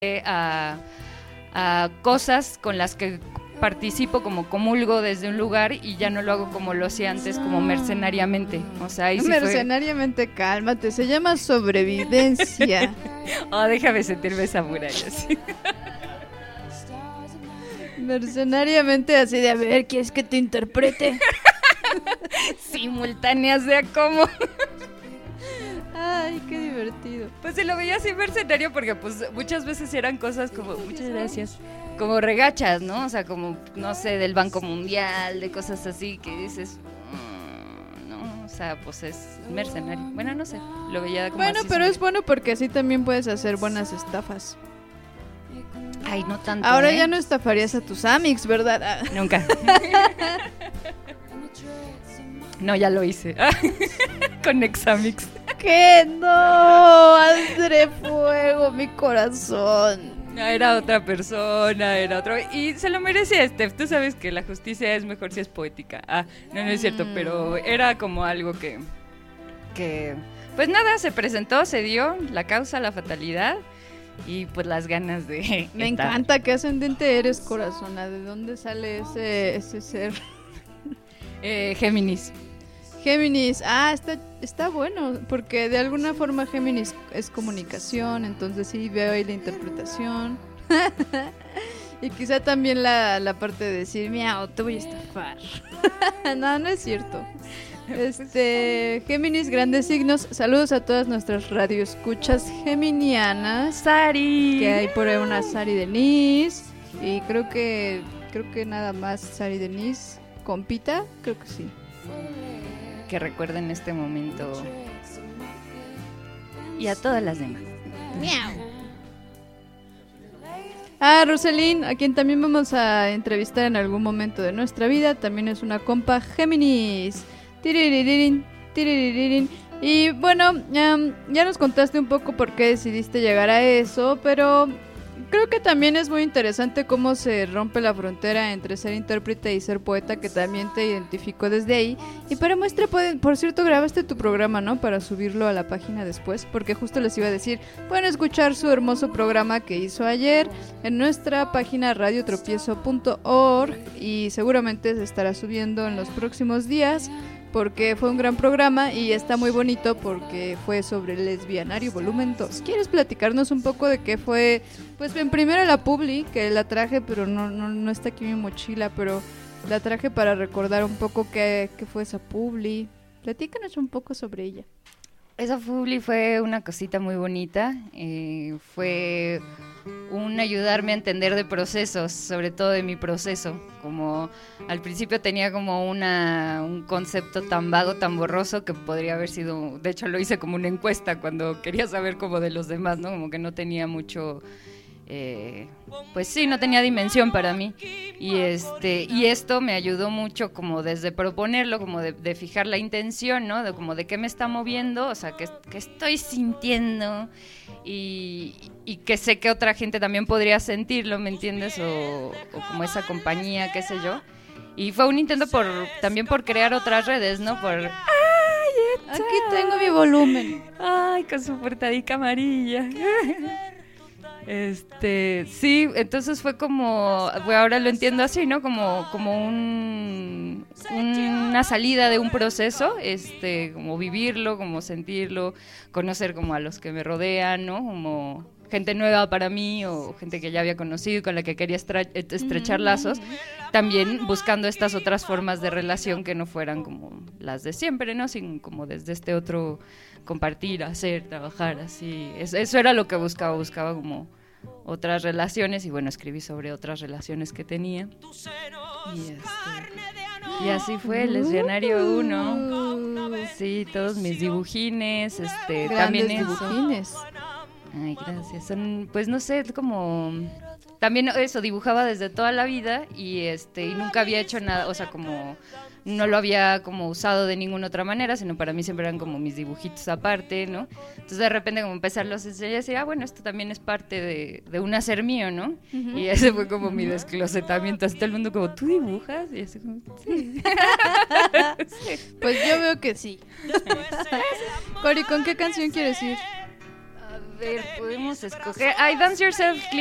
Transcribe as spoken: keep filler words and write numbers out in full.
a, a cosas con las que participo, como comulgo desde un lugar, y ya no lo hago como lo hacía antes, como mercenariamente. O sea, ahí sí mercenariamente, fue... cálmate, se llama sobrevivencia. Oh, déjame sentirme esa muralla, sí. Mercenariamente, así de, a ver, ¿quieres que te interprete? Simultáneas de cómo. Ay, qué divertido. Pues se lo veía así mercenario porque pues muchas veces eran cosas como, muchas gracias, como regachas, ¿no? O sea, como, no sé, del Banco Mundial, de cosas así que dices, mmm, no, o sea, pues es mercenario. Bueno, no sé, lo veía como bueno, así. Pero sobre... es bueno porque así también puedes hacer buenas estafas. Ay, no tanto, Ahora ¿eh? Ya no estafarías a tus amics, ¿verdad? Ah. Nunca. No, ya lo hice. Con Examix. ¡Que no! ¡Aldre fuego mi corazón! No, era otra persona, era otro. Y se lo merecía, Steph. Tú sabes que la justicia es mejor si es poética. Ah, no, no es cierto, mm. pero era como algo que... que pues nada, se presentó, se dio la causa, la fatalidad y pues las ganas de... Me estar. encanta. ¿Qué ascendente eres, corazona? ¿De dónde sale ese, ese ser? eh, Géminis. Géminis, ah, está, está bueno, porque de alguna forma Géminis es comunicación, entonces sí veo ahí la interpretación. Y quizá también la, la parte de decir, miau, te voy a estafar. No, no es cierto. Este, Géminis, grandes signos. Saludos a todas nuestras radioescuchas geminianas. Sari. Que hay por ahí una Sari Denise. Y creo que, creo que nada más Sari Denise. Compita, creo que sí. Que recuerden este momento. Y a todas las demás. Miau. Ah, Roselyn, a quien también vamos a entrevistar en algún momento de nuestra vida, también es una compa Géminis. Tiririririn, tiririririn. Y bueno, um, ya nos contaste un poco por qué decidiste llegar a eso, pero creo que también es muy interesante cómo se rompe la frontera entre ser intérprete y ser poeta, que también te identificó desde ahí. Y para muestra, por cierto, grabaste tu programa, ¿no? Para subirlo a la página después, porque justo les iba a decir, pueden escuchar su hermoso programa que hizo ayer en nuestra página radio tropiezo punto org y seguramente se estará subiendo en los próximos días, porque fue un gran programa y está muy bonito porque fue sobre el Lesbianario volumen dos. ¿Quieres platicarnos un poco de qué fue? Pues en primero la publi, que la traje, pero no, no, no está aquí mi mochila, pero la traje para recordar un poco qué, qué fue esa publi. Platícanos un poco sobre ella. Esa publi fue una cosita muy bonita, eh, fue un ayudarme a entender de procesos, sobre todo de mi proceso. Como al principio tenía como una un concepto tan vago, tan borroso, que podría haber sido, de hecho lo hice como una encuesta cuando quería saber como de los demás, ¿no? Como que no tenía mucho... Eh, pues sí, no tenía dimensión para mí y este y esto me ayudó mucho como desde proponerlo, como de, de fijar la intención, ¿no? De como de qué me está moviendo, o sea, que, que estoy sintiendo y, y que sé que otra gente también podría sentirlo, ¿me entiendes? O, o como esa compañía, qué sé yo. Y fue un intento por también por crear otras redes, ¿no? Por... ¡Ay, aquí tengo mi volumen! ¡Ay, con su portadica amarilla! Este, sí, entonces fue como, bueno, ahora lo entiendo así, ¿no? Como, como un, una salida de un proceso, este, como vivirlo, como sentirlo, conocer como a los que me rodean, ¿no? Como gente nueva para mí o gente que ya había conocido y con la que quería estre- estrechar lazos, también buscando estas otras formas de relación que no fueran como las de siempre, ¿no? Sino como desde este otro compartir, hacer, trabajar, así. Es, eso era lo que buscaba, buscaba como otras relaciones y bueno, escribí sobre otras relaciones que tenía. Y, este, y así fue el Lesbianario uno. Sí, todos mis dibujines, este, grandes también dibujines. Eso. Ay, gracias. Son, pues no sé, como también eso, dibujaba desde toda la vida y este y nunca había hecho nada, o sea, como no lo había como usado de ninguna otra manera, sino para mí siempre eran como mis dibujitos aparte, ¿no? Entonces de repente como empezarlos a enseñar y decir, ah, bueno, esto también es parte de, de un hacer mío, ¿no? Uh-huh. Y ese fue como mi desclosetamiento, así todo el mundo como, ¿tú dibujas? Y así como, sí. Sí. Pues yo veo que sí. Cori, ¿con qué canción quieres ir? A ver, podemos escoger. Ay, Dance Yourself